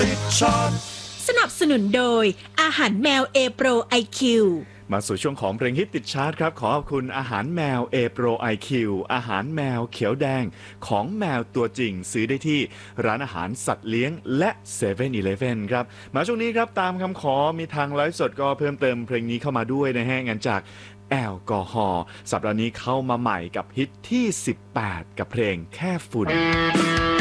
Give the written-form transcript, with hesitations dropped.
ติดช็อตสนับสนุนโดยอาหารแมว A Pro IQ มาสู่ช่วงของเพลงฮิตติดชาร์ตครับขอขอบคุณอาหารแมว A Pro IQ อาหารแมวเขียวแดงของแมวตัวจริงซื้อได้ที่ร้านอาหารสัตว์เลี้ยงและ 7-Eleven ครับมาช่วงนี้ครับตามคำขอมีทางไลฟ์สดก็เพิ่มเติมเพลงนี้เข้ามาด้วยนะฮะงานจากแอลกอฮอล์สัปดาห์นี้เข้ามาใหม่กับฮิตที่18กับเพลงแค่ฝุ่น